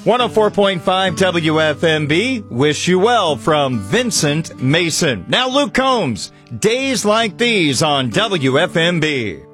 104.5 WFMB. Wish you well from Vincent Mason. Now Luke Combs. Days like these on WFMB.